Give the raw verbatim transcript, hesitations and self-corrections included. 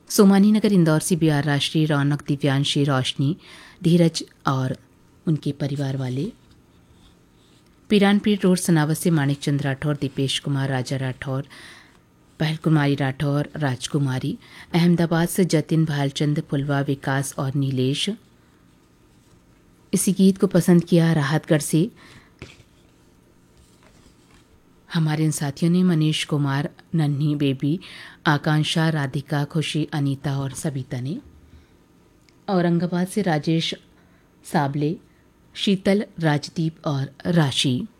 सोमानी नगर इंदौर से B are राष्ट्रीय, रौनक, दिव्यांशी, रोशनी, धीरज और उनके परिवार वाले। पिरानपीर रोड सनावत से माणिक चंद राठौर, दीपेश कुमार, राजा राठौर, पहल कुमारी राठौर, राजकुमारी। अहमदाबाद से जतिन, भालचंद, पुलवा, विकास और नीलेश। इसी गीत को पसंद किया राहतगढ़ से हमारे इन साथियों ने, मनीष कुमार, नन्ही बेबी, आकांक्षा, राधिका, खुशी, अनीता और सबिता ने। औरंगाबाद से राजेश साबले, शीतल, राजदीप और राशि।